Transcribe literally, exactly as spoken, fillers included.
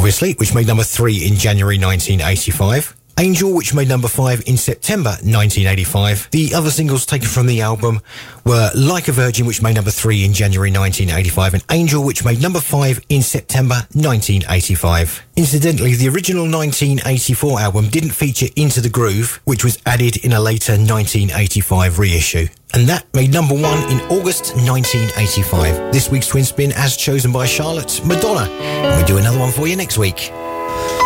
obviously, which made number three in January nineteen eighty-five. Angel, which made number five in September nineteen eighty-five. The other singles taken from the album were Like a Virgin, which made number three in January nineteen eighty-five, and Angel, which made number five in September nineteen eighty-five. Incidentally, the original nineteen eighty-four album didn't feature Into the Groove, which was added in a later nineteen eighty-five reissue. And that made number one in August nineteen eighty-five. This week's Twin Spin, as chosen by Charlotte, Madonna. And we do another one for you next week.